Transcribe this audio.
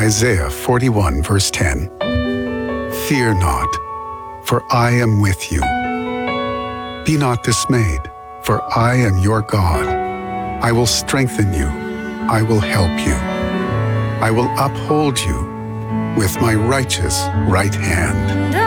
Isaiah 41, verse 10. Fear not, for I am with you. Be not dismayed, for I am your God. I will strengthen you. I will help you. I will uphold you with my righteous right hand.